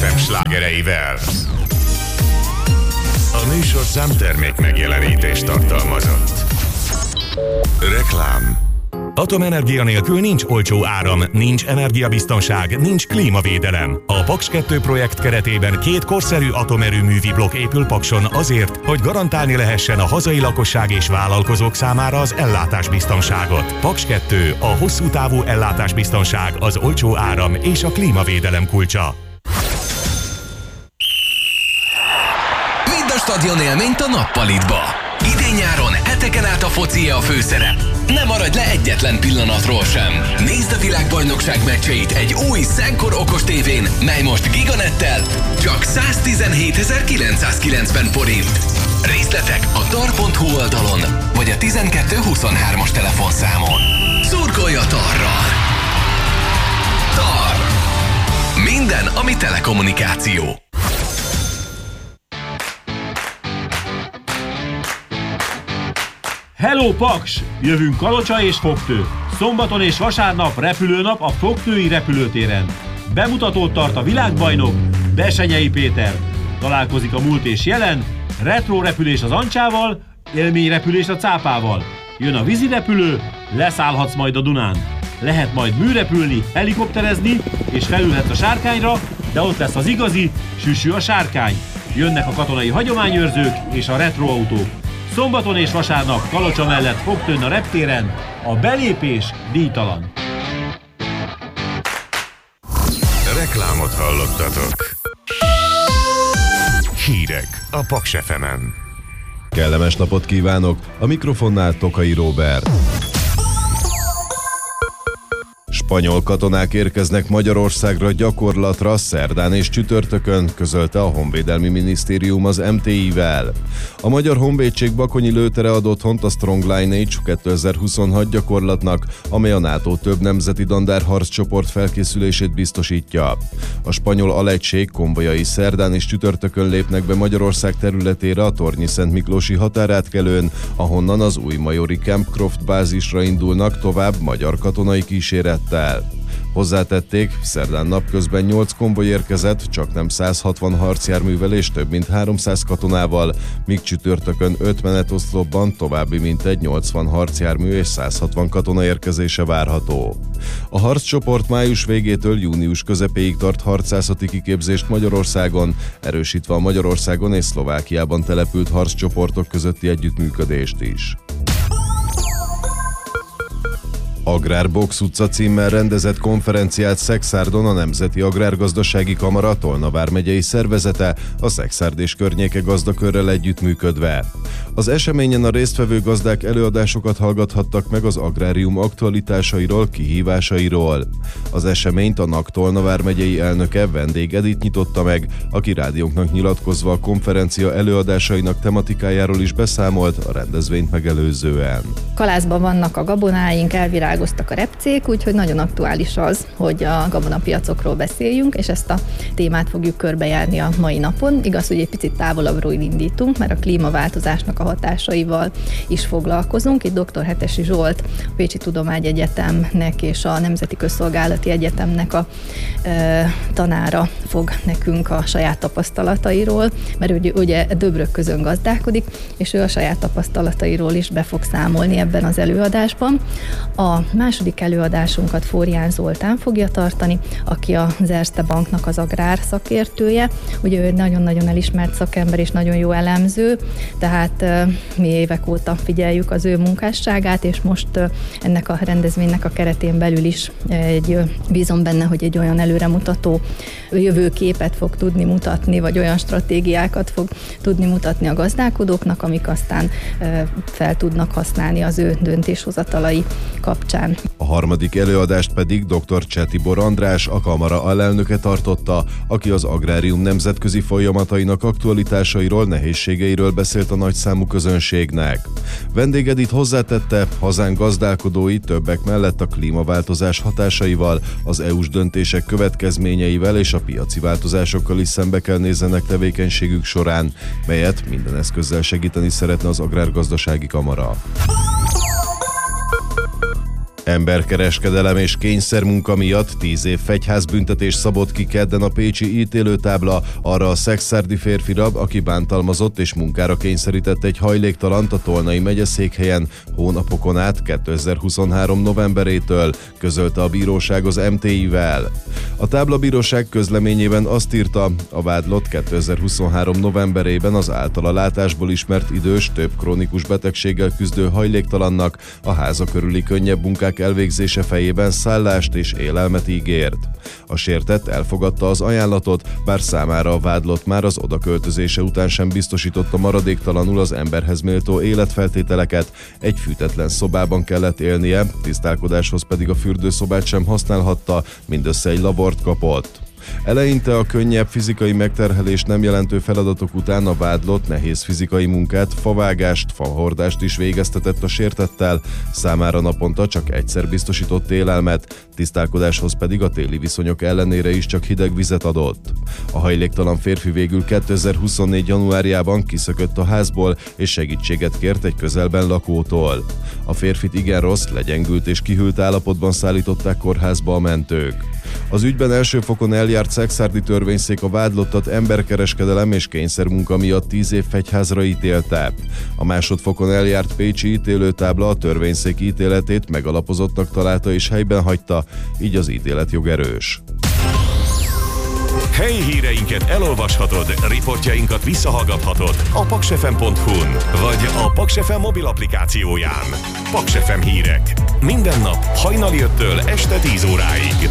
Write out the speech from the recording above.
FM slágereivel. A műsorszám termék megjelenítést tartalmazott. Reklám. Atomenergia nélkül nincs olcsó áram, nincs energiabiztonság, nincs klímavédelem. A Paks 2 projekt keretében 2 korszerű atomerőművi blokk épül Pakson azért, hogy garantálni lehessen a hazai lakosság és vállalkozók számára az ellátásbiztonságot. Paks 2, a hosszú távú ellátásbiztonság, az olcsó áram és a klímavédelem kulcsa. Vidd a stadion élményt a Nappalitba. Idén-nyáron heteken át a foci a főszerep. Ne maradj le egyetlen pillanatról sem. Nézd a világbajnokság meccseit egy új Szenkor okos tévén, mely most Giganettel csak 117.990 forint. Részletek a tar.hu oldalon, vagy a 1223-as telefonszámon. Szurkolj a Tarral! Tar! Minden, ami telekommunikáció. Hello Paks! Jövünk Kalocsa és Fogtő. Szombaton és vasárnap repülőnap a Fogtői repülőtéren. Bemutatót tart a világbajnok, Bessenyei Péter. Találkozik a múlt és jelen, retro repülés az Ancsával, élményrepülés a Cápával. Jön a vízirepülő, leszállhatsz majd a Dunán. Lehet majd műrepülni, helikopterezni, és felülhetsz a Sárkányra, de ott lesz az igazi, süsű a Sárkány. Jönnek a katonai hagyományőrzők és a retroautók. Szombaton és vasárnap Kalocsa mellett Fogtőn a reptéren, a belépés díjtalan. Reklámot hallottatok. Hírek a Paks FM-en. Kellemes napot kívánok, a mikrofonnál Tokai Róbert. Spanyol katonák érkeznek Magyarországra gyakorlatra szerdán és csütörtökön, közölte a Honvédelmi Minisztérium az MTI-vel. A Magyar Honvédség bakonyi lőtere ad otthont a Strong Lineage 2026 gyakorlatnak, amely a NATO több nemzeti dandár harccsoport felkészülését biztosítja. A spanyol alegység konvojai szerdán és csütörtökön lépnek be Magyarország területére a Tornyi-Szent Miklósi határátkelőn, ahonnan az új majori Camp Croft bázisra indulnak tovább magyar katonai kísérettel. Hozzátették, szerdán napközben 8 konvoj érkezett, csaknem 160 harcjárművel és több mint 300 katonával, míg csütörtökön 5 menetoszlopban további mintegy 80 harcjármű és 160 katona érkezése várható. A harccsoport május végétől június közepéig tart harcászati kiképzést Magyarországon, erősítve a Magyarországon és Szlovákiában települt harccsoportok közötti együttműködést is. Agrárbox utca címmel rendezett konferenciát Szexárdon a Nemzeti Agrárgazdasági Kamara Tolna vármegyei szervezete, a Szexárd és környéke gazdakörrel együttműködve. Az eseményen a résztvevő gazdák előadásokat hallgathattak meg az agrárium aktualitásairól, kihívásairól. Az eseményt a NAK Tolna vármegyei elnöke Vendég Edith nyitotta meg, aki rádiónknak nyilatkozva a konferencia előadásainak tematikájáról is beszámolt a rendezvényt megelőzően. Kalászban vannak a gabonáink, elvirágoztak a repcék, úgyhogy nagyon aktuális az, hogy a gabonapiacokról beszéljünk, és ezt a témát fogjuk körbejárni a mai napon. Igaz, hogy egy picit távolabbról indítunk, mert a klímaváltozásnak a hatásaival is foglalkozunk. Itt dr. Hetesi Zsolt, a Pécsi Tudományegyetemnek és a Nemzeti Közszolgálati Egyetemnek a tanára fog nekünk a saját tapasztalatairól, mert ugye Döbrök-közön gazdálkodik, és ő a saját tapasztalatairól is be fog számolni ebben az előadásban. A második előadásunkat Fórián Zoltán fogja tartani, aki az Erste Banknak az agrár szakértője. Ugye ő nagyon-nagyon elismert szakember és nagyon jó elemző, tehát mi évek óta figyeljük az ő munkásságát, és most ennek a rendezvénynek a keretén belül is bízom benne, hogy egy olyan előremutató jövőképet fog tudni mutatni, vagy olyan stratégiákat fog tudni mutatni a gazdálkodóknak, amik aztán fel tudnak használni az ő döntéshozatalai kapcsán. A harmadik előadást pedig dr. Cseh Tibor András, a kamara alelnöke tartotta, aki az agrárium nemzetközi folyamatainak aktualitásairól, nehézségeiről beszélt a nagyszámú közönségnek. Vendég Edith hozzátette, hazánk gazdálkodói többek mellett a klímaváltozás hatásaival, az EU-s döntések következményeivel és a piaci változásokkal is szembe kell nézzenek tevékenységük során, melyet minden eszközzel segíteni szeretne az Agrárgazdasági Kamara. Emberkereskedelem és kényszermunka miatt 10 év fegyházbüntetés szabott ki kedden a pécsi ítélőtábla arra a szekszárdi férfira, aki bántalmazott és munkára kényszerített egy hajléktalant a Tolnai megyeszékhelyen hónapokon át 2023. novemberétől, közölte a bíróság az MTI-vel. A táblabíróság közleményében azt írta, a vádlott 2023. novemberében az általa látásból ismert idős, több krónikus betegséggel küzdő hajléktalannak a háza körüli könnyebb munkák elvégzése fejében szállást és élelmet ígért. A sértett elfogadta az ajánlatot, bár számára a vádlott már az odaköltözése után sem biztosította maradéktalanul az emberhez méltó életfeltételeket, egy fűtetlen szobában kellett élnie, tisztálkodáshoz pedig a fürdőszobát sem használhatta, mindössze egy labort kapott. Eleinte a könnyebb fizikai megterhelést nem jelentő feladatok után a vádlott nehéz fizikai munkát, favágást, fahordást is végeztetett a sértettel, számára naponta csak egyszer biztosított élelmet, tisztálkodáshoz pedig a téli viszonyok ellenére is csak hideg vizet adott. A hajléktalan férfi végül 2024. januárjában kiszökött a házból és segítséget kért egy közelben lakótól. A férfit igen rossz, legyengült és kihűlt állapotban szállították kórházba a mentők. Az ügyben első fokon eljárt szekszárdi törvényszék a vádlottat emberkereskedelem és kényszermunka miatt 10 év fegyházra ítélte. A másodfokon eljárt pécsi ítélőtábla a törvényszék ítéletét megalapozottnak találta és helyben hagyta, így az ítélet jogerős. Helyi híreinket elolvashatod, riportjainkat visszahallgathatod a paksfm.hu-n vagy a Paks FM mobil applikációján. Paks FM hírek. Minden nap hajnali 5-től este 10 óráig.